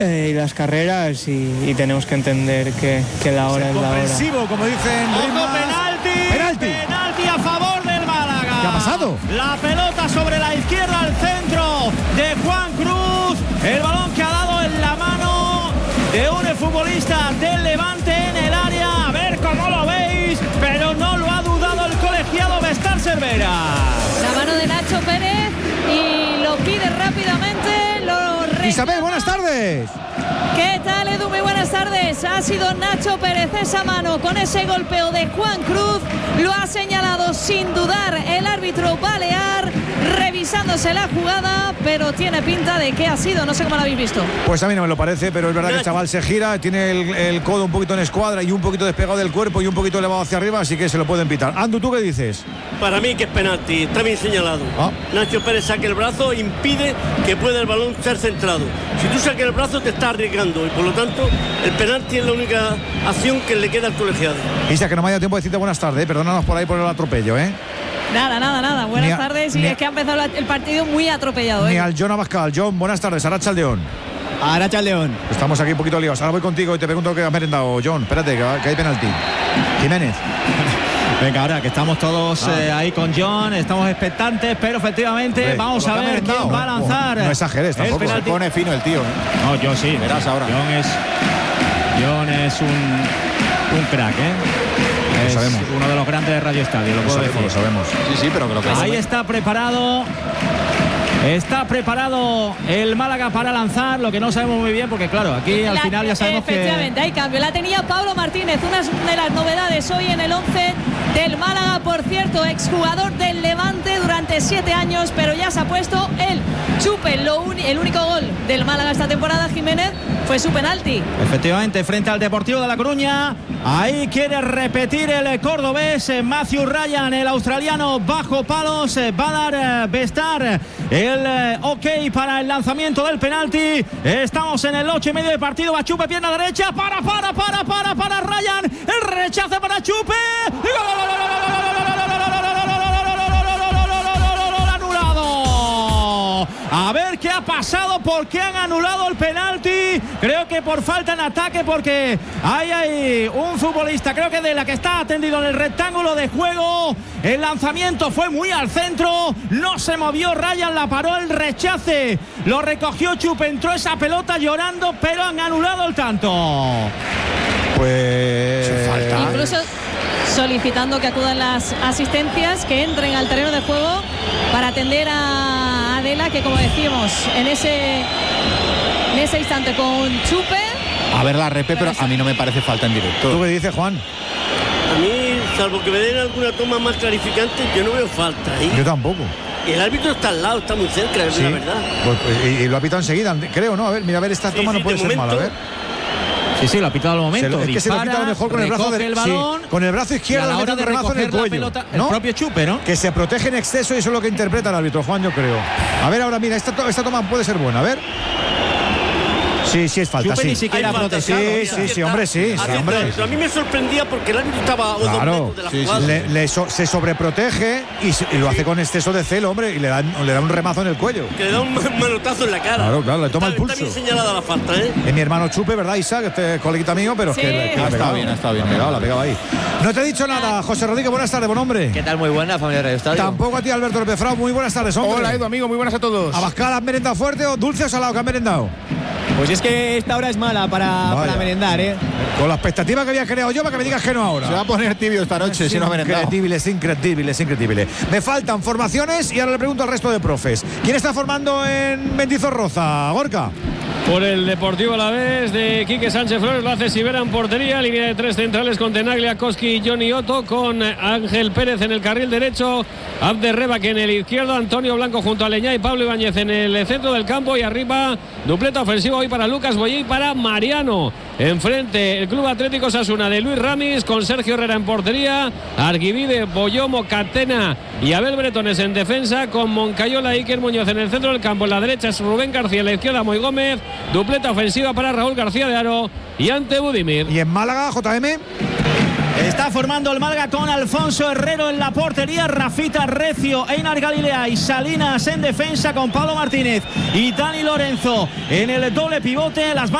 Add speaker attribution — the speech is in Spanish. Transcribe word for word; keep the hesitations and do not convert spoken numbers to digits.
Speaker 1: eh, y las carreras y, y tenemos que entender que, que la hora es la hora.
Speaker 2: Comprensivo, como dicen.
Speaker 3: Penalti,
Speaker 2: penalti.
Speaker 3: Penalti a favor del Málaga.
Speaker 2: ¿Qué ha pasado?
Speaker 3: La pelota sobre la izquierda al centro de Juan Cruz. El balón que ha dado en la mano de un futbolista del Levante en el área. A ver cómo lo veis, pero no lo ha dudado el colegiado Bestar Cervera.
Speaker 4: La mano de Nacho Pérez y lo pide rápidamente. Lo reclama.
Speaker 2: Isabel, buenas tardes.
Speaker 4: ¿Qué tal, Edu? Muy buenas tardes. Ha sido Nacho Pérez esa mano con ese golpeo de Juan Cruz. Lo ha señalado sin dudar el árbitro balear, revisándose la jugada, pero tiene pinta de que ha sido. No sé cómo lo habéis visto.
Speaker 2: Pues a mí no me lo parece, pero es verdad que el chaval se gira, tiene el, el codo un poquito en escuadra y un poquito despegado del cuerpo y un poquito elevado hacia arriba, así que se lo pueden pitar. Andu, ¿tú qué dices?
Speaker 5: Para mí que es penalti, está bien señalado.
Speaker 2: ¿Ah?
Speaker 5: Nacho Pérez saca el brazo, impide que pueda el balón ser centrado. Si tú sacas el brazo te está arriesgando y por lo tanto el penalti es la única acción que le queda al colegiado.
Speaker 2: Isa, que no me haya tiempo de decirte buenas tardes, ¿eh? Perdónanos por ahí por el atropello, ¿eh?
Speaker 4: Nada, nada, nada. Buenas
Speaker 2: a,
Speaker 4: tardes. Y
Speaker 2: es
Speaker 4: a, que ha empezado el partido muy atropellado.
Speaker 2: Ni
Speaker 4: ¿eh?
Speaker 2: al John Abascal. John, buenas tardes. Aracha León.
Speaker 6: Aracha León.
Speaker 2: Estamos aquí un poquito liados. Ahora voy contigo y te pregunto qué has merendado, John. Espérate, que, que hay penalti. Jiménez.
Speaker 6: Venga, ahora que estamos todos
Speaker 2: ah.
Speaker 6: eh, ahí con John, estamos expectantes, pero efectivamente
Speaker 2: Hombre,
Speaker 6: vamos a ver quién va a lanzar.
Speaker 2: No, no exageres, tampoco.
Speaker 6: Se
Speaker 2: pone fino el tío, ¿eh?
Speaker 6: No, yo sí.
Speaker 2: Verás ahora.
Speaker 6: John es, John es un, un crack, ¿eh? Es
Speaker 2: sabemos.
Speaker 6: uno de los grandes de Radio Estadio, lo,
Speaker 2: lo
Speaker 6: puedo
Speaker 2: sabemos,
Speaker 6: decir.
Speaker 2: Lo sabemos. Sí, sí, pero que lo que
Speaker 6: Ahí está preparado. Está preparado el Málaga para lanzar, lo que no sabemos muy bien, porque claro, aquí al
Speaker 4: la,
Speaker 6: final ya sabemos
Speaker 4: efectivamente, que... Efectivamente, hay cambio. La tenía Pablo Martínez, una de las novedades hoy en el once del Málaga, por cierto, exjugador del Levante durante siete años, pero ya se ha puesto el Chupe. Lo un... El único gol del Málaga esta temporada, Jiménez, fue su penalti.
Speaker 6: Efectivamente, frente al Deportivo de La Coruña. Ahí quiere repetir el cordobés Matthew Ryan, el australiano, bajo palos. Va a dar Bestar el eh, ok para el lanzamiento del penalti. Estamos en el ocho y medio de partido. Va Chupe, pierna derecha. Para, para, para, para, para Ryan. El rechace para Chupe. A ver qué ha pasado, por qué han anulado el penalti. Creo que por falta en ataque, porque ahí hay un futbolista, creo que de la que está atendido en el rectángulo de juego. El lanzamiento fue muy al centro, no se movió Ryan, la paró, el rechace lo recogió Chupe, entró esa pelota llorando, pero han anulado el tanto.
Speaker 2: Pues
Speaker 4: falta. Incluso solicitando que acudan las asistencias, que entren al terreno de juego para atender a Adela, que como decíamos en ese en ese instante con Chupe.
Speaker 7: A ver la repe, pero, pero a mí no me parece falta en directo.
Speaker 2: ¿Tú qué dices, Juan?
Speaker 5: A mí, salvo que me den alguna toma más clarificante, yo no veo falta ahí.
Speaker 2: Yo tampoco.
Speaker 5: Y el árbitro está al lado, está muy cerca, es
Speaker 2: sí.
Speaker 5: la verdad.
Speaker 2: Pues, pues, y, y lo ha pitado enseguida, creo, ¿no? A ver, mira, a ver, esta
Speaker 5: sí,
Speaker 2: toma
Speaker 5: sí,
Speaker 2: no puede ser
Speaker 5: momento,
Speaker 2: mala, a ver.
Speaker 6: Sí, sí, lo ha pitado al momento.
Speaker 2: Se lo, es que
Speaker 6: dispara,
Speaker 2: se lo ha pitado mejor con el brazo de,
Speaker 6: el balón,
Speaker 2: sí, con el brazo izquierdo,
Speaker 6: y a la hora de
Speaker 2: recoger en el cuello,
Speaker 6: pelota,
Speaker 2: ¿no?
Speaker 6: El propio Chupe, ¿no?
Speaker 2: Que se protege en exceso y eso es lo que interpreta el árbitro, Juan, yo creo. A ver, ahora mira, esta, esta toma puede ser buena, a ver. Sí, sí es falta,
Speaker 6: Chupe
Speaker 2: sí.
Speaker 6: ni siquiera protegido.
Speaker 2: Sí, sí, sí, hombre, sí, sí, hombre.
Speaker 5: A mí me sorprendía porque el árbitro estaba a dos
Speaker 2: claro,
Speaker 5: metros de la
Speaker 2: sí,
Speaker 5: jugada.
Speaker 2: sí. Le, le so, se sobreprotege y, se, y lo hace con exceso de celo, hombre, y le da, le da un remazo en el cuello.
Speaker 5: Que le da un manotazo en la cara.
Speaker 2: Claro, claro, le toma
Speaker 5: está,
Speaker 2: el pulso.
Speaker 5: Está bien señalada la falta, ¿eh?
Speaker 2: Es mi hermano Chupe, ¿verdad, Isa? Que este es coleguita mío, pero
Speaker 4: sí.
Speaker 2: es que, que
Speaker 7: ha
Speaker 2: estado
Speaker 7: bien, ha estado bien.
Speaker 2: La ha pegado, la ha pegado ahí. No te he dicho nada, José Rodríguez, buenas tardes, buen hombre.
Speaker 8: ¿Qué tal? Muy buena, familia de Radio Estadio.
Speaker 2: Tampoco a ti, Alberto López Frau, muy buenas tardes, hombre.
Speaker 9: Hola, Edu, amigo, muy buenas a todos.
Speaker 2: ¿Abascal has merendado fuerte o dulce o salado que has merendado?
Speaker 6: Pues es que esta hora es mala para, para merendar, ¿eh?
Speaker 2: Con la expectativa que había creado yo para que me digas que no ahora.
Speaker 7: Se va a poner tibio esta noche
Speaker 2: es
Speaker 7: si no ha merendado.
Speaker 2: Increíble, es increíble, es increíble. Me faltan formaciones y ahora le pregunto al resto de profes. ¿Quién está formando en Mendizorroza, Gorka?
Speaker 10: Por el Deportivo Alavés de Quique Sánchez Flores, lo hace Sivera en portería, línea de tres centrales con Tenaglia, Koski y Johnny Otto, con Ángel Pérez en el carril derecho, Abder Rebak en el izquierdo, Antonio Blanco junto a Leñá y Pablo Ibáñez en el centro del campo, y arriba dupleta ofensiva hoy para Lucas Boyé y para Mariano. Enfrente el Club Atlético Osasuna de Luis Ramis, con Sergio Herrera en portería, Arguivide, Boyomo, Catena y Abel Bretones en defensa, con Moncayola y Iker Muñoz en el centro del campo. En la derecha es Rubén García, en la izquierda Moy Gómez, dupleta ofensiva para Raúl García de Aro y ante Budimir.
Speaker 2: ¿Y en Málaga, J M?
Speaker 3: está formando el Málaga con Alfonso Herrero en la portería, Rafita Recio, Einar Galilea y Salinas en defensa, con Pablo Martínez y Dani Lorenzo en el doble pivote. Las